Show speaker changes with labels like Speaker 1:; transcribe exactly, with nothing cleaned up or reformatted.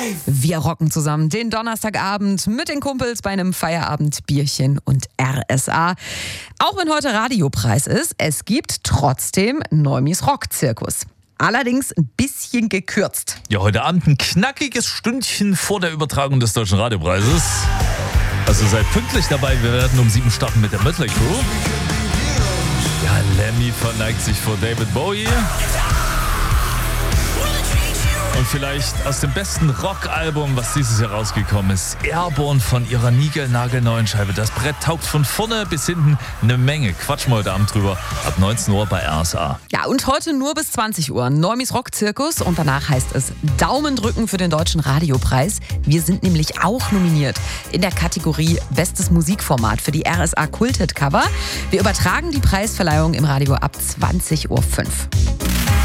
Speaker 1: Wir rocken zusammen den Donnerstagabend mit den Kumpels bei einem Feierabend, Bierchen und R S A. Auch wenn heute Radiopreis ist, es gibt trotzdem Neumis Rockzirkus. Allerdings ein bisschen gekürzt.
Speaker 2: Ja, heute Abend ein knackiges Stündchen vor der Übertragung des Deutschen Radiopreises. Also seid pünktlich dabei, wir werden um sieben starten mit der Mötley Crüe. Ja, Lemmy verneigt sich vor David Bowie. Und vielleicht aus dem besten Rockalbum, was dieses Jahr rausgekommen ist, Airborne von ihrer niegelnagelneuen Scheibe. Das Brett taugt von vorne bis hinten eine Menge. Quatschen wir heute Abend drüber. Ab neunzehn Uhr bei R S A.
Speaker 1: Ja, und heute nur bis zwanzig Uhr. Neumis Rockzirkus. Und danach heißt es Daumen drücken für den Deutschen Radiopreis. Wir sind nämlich auch nominiert in der Kategorie Bestes Musikformat für die R S A Kulthit Cover. Wir übertragen die Preisverleihung im Radio ab zwanzig Uhr fünf.